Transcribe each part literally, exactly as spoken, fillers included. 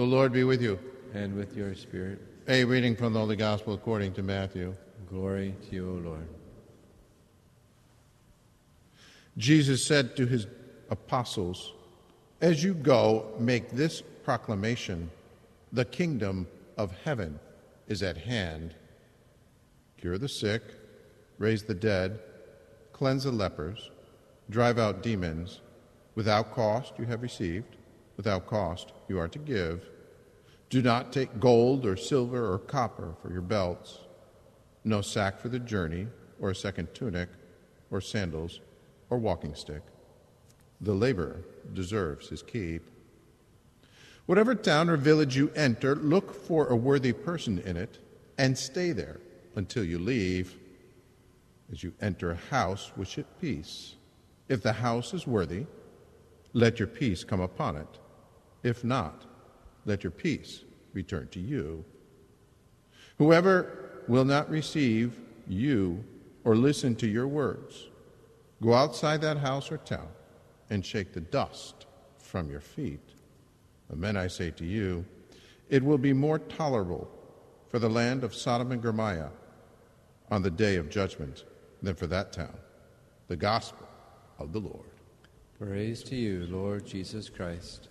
Lord be with you. And with your spirit. A reading from the Holy Gospel according to Matthew. Glory to you, O Lord. Jesus said to his apostles, "As you go, make this proclamation: the kingdom of heaven is at hand. Cure the sick, raise the dead, cleanse the lepers, drive out demons. Without cost you have received, without cost you are to give. Do not take gold or silver or copper for your belts, no sack for the journey, or a second tunic, or sandals, or walking stick. The laborer deserves his keep. Whatever town or village you enter, look for a worthy person in it, and stay there until you leave. As you enter a house, wish it peace. If the house is worthy, let your peace come upon it. If not, let your peace return to you. Whoever will not receive you or listen to your words, go outside that house or town and shake the dust from your feet. Amen, I say to you, it will be more tolerable for the land of Sodom and Gomorrah on the day of judgment than for that town." The Gospel of the Lord. Praise to you, Lord Jesus Christ.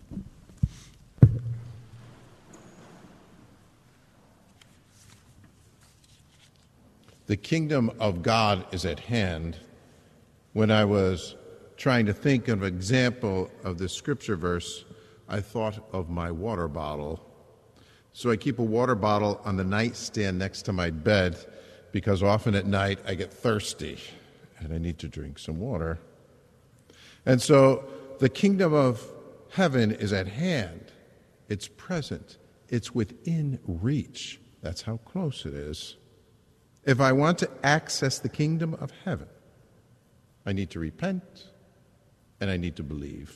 The kingdom of God is at hand. When I was trying to think of an example of this scripture verse, I thought of my water bottle. So I keep a water bottle on the nightstand next to my bed because often at night I get thirsty and I need to drink some water. And so the kingdom of heaven is at hand. It's present. It's within reach. That's how close it is. If I want to access the kingdom of heaven, I need to repent and I need to believe.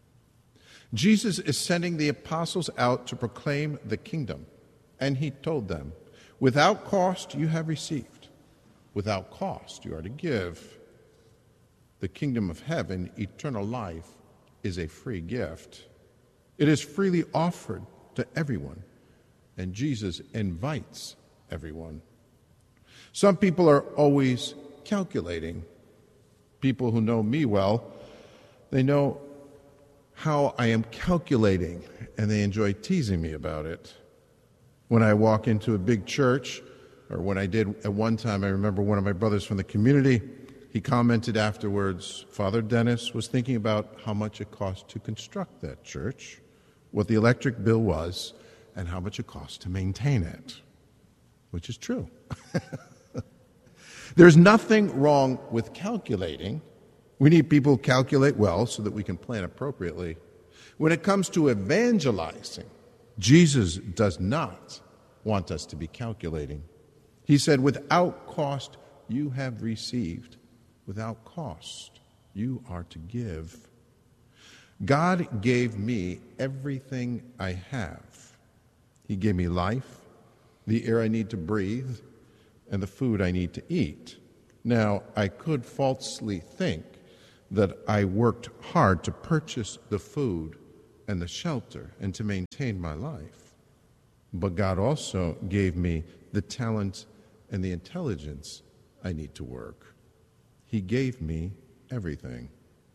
Jesus is sending the apostles out to proclaim the kingdom, and he told them, without cost you have received, without cost you are to give. The kingdom of heaven, eternal life, is a free gift. It is freely offered to everyone, and Jesus invites everyone. Some people are always calculating. People who know me well, they know how I am calculating, and they enjoy teasing me about it. When I walk into a big church, or when I did at one time, I remember one of my brothers from the community, he commented afterwards, Father Dennis was thinking about how much it cost to construct that church, what the electric bill was, and how much it cost to maintain it, which is true. There's nothing wrong with calculating. We need people who calculate well so that we can plan appropriately. When it comes to evangelizing, Jesus does not want us to be calculating. He said, without cost you have received, without cost you are to give. God gave me everything I have. He gave me life, the air I need to breathe, and the food I need to eat. Now, I could falsely think that I worked hard to purchase the food and the shelter and to maintain my life. But God also gave me the talent and the intelligence I need to work. He gave me everything.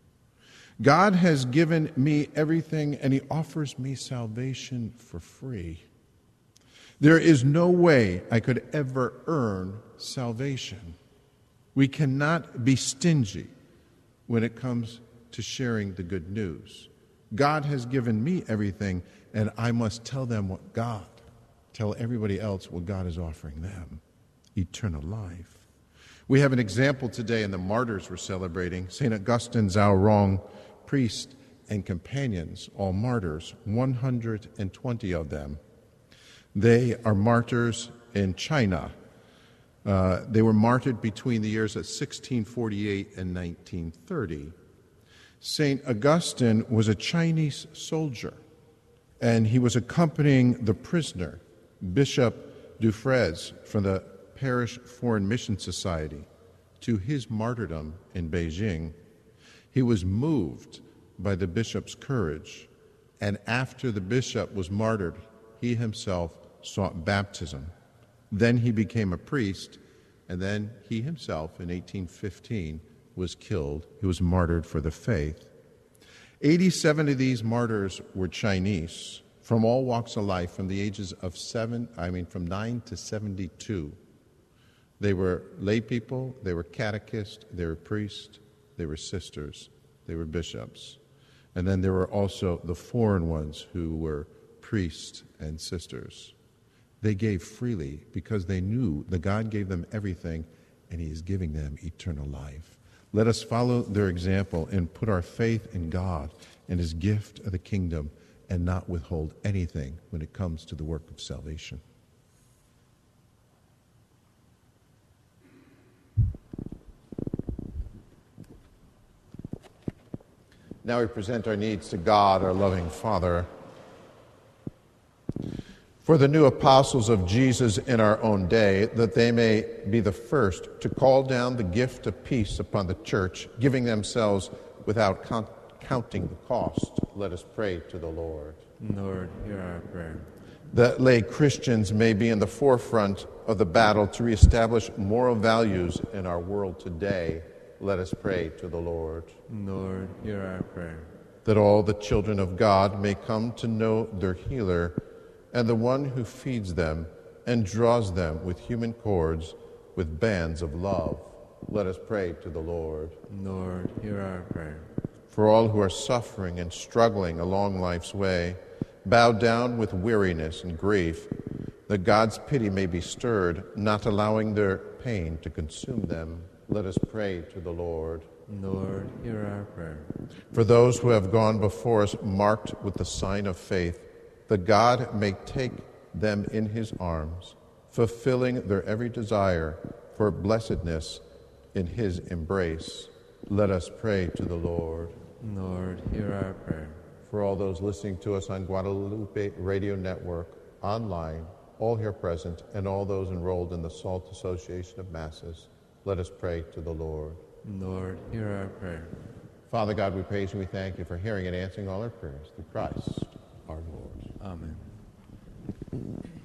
God has given me everything, and he offers me salvation for free. There is no way I could ever earn salvation. We cannot be stingy when it comes to sharing the good news. God has given me everything, and I must tell them what God, tell everybody else what God is offering them, eternal life. We have an example today in the martyrs we're celebrating. Saint Augustine, Zhao Rong, priest and companions, all martyrs, one hundred twenty of them. They are martyrs in China. Uh, they were martyred between the years of sixteen forty-eight and nineteen thirty. Saint Augustine was a Chinese soldier, and he was accompanying the prisoner, Bishop Dufresne, from the Parish Foreign Mission Society, to his martyrdom in Beijing. He was moved by the bishop's courage, And after the bishop was martyred, he himself sought baptism. Then he became a priest, and then he himself, in eighteen fifteen, was killed. He was martyred for the faith. eighty-seven of these martyrs were Chinese, from all walks of life, from the ages of seven, I mean, from nine to seventy-two. They were lay people, they were catechists, they were priests, they were sisters, they were bishops. And then there were also the foreign ones who were priests and sisters. They gave freely because they knew that God gave them everything and he is giving them eternal life. Let us follow their example and put our faith in God and his gift of the kingdom and not withhold anything when it comes to the work of salvation. Now we present our needs to God, our loving Father. For the new apostles of Jesus in our own day, that they may be the first to call down the gift of peace upon the church, giving themselves without con- counting the cost. Let us pray to the Lord. Lord, hear our prayer. That lay Christians may be in the forefront of the battle to reestablish moral values in our world today. Let us pray to the Lord. Lord, hear our prayer. That all the children of God may come to know their healer and the one who feeds them and draws them with human cords, with bands of love. Let us pray to the Lord. Lord, hear our prayer. For all who are suffering and struggling along life's way, bowed down with weariness and grief, that God's pity may be stirred, not allowing their pain to consume them. Let us pray to the Lord. Lord, hear our prayer. For those who have gone before us marked with the sign of faith, that God may take them in his arms, fulfilling their every desire for blessedness in his embrace. Let us pray to the Lord. Lord, hear our prayer. For all those listening to us on Guadalupe Radio Network, online, all here present, and all those enrolled in the SALT Association of Masses, let us pray to the Lord. Lord, hear our prayer. Father God, we praise and we thank you for hearing and answering all our prayers through Christ our Lord. Amen.